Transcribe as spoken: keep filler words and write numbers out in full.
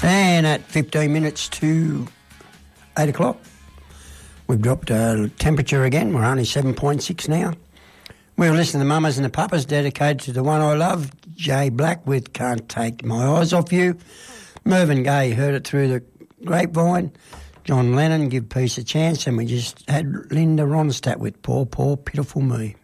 And at fifteen minutes to eight o'clock, we've dropped our temperature again. We're only seven point six now. We'll listen to the Mamas and the Papas, dedicated to the one I love, Jay Black with Can't Take My Eyes Off You. Mervyn Gaye heard it through the grapevine. John Lennon, Give Peace a Chance. And we just had Linda Ronstadt with Poor, Poor, Pitiful Me.